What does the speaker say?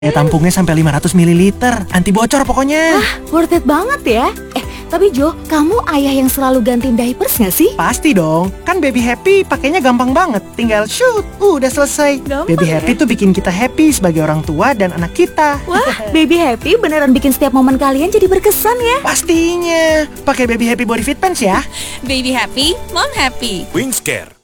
Tampungnya sampai 500 ml. Anti bocor pokoknya. Worth it banget ya. Tapi Jo, kamu ayah yang selalu gantiin diapers nggak sih? Pasti dong. Kan Baby Happy pakainya gampang banget. Tinggal shoot, udah selesai. Gampang Baby ya? Happy tuh bikin kita happy sebagai orang tua dan anak kita. Wah, Baby Happy beneran bikin setiap momen kalian jadi berkesan ya. Pastinya. Pakai Baby Happy Body Fit Pants ya. Baby happy, mom happy. Wingscare